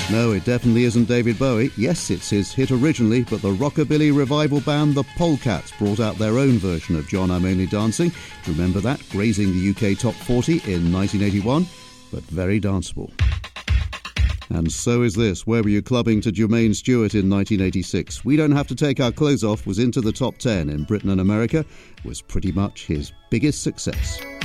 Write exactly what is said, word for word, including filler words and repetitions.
No, it definitely isn't David Bowie. Yes, it's his hit originally, but the rockabilly revival band The Polecats brought out their own version of John, I'm Only Dancing. Remember that? Grazing the U K top forty in nineteen eighty-one, but very danceable. And so is this. Where were you clubbing to Jermaine Stewart in nineteen eighty-six? We Don't Have to Take Our Clothes Off was into the top ten in Britain and America, was pretty much his biggest success.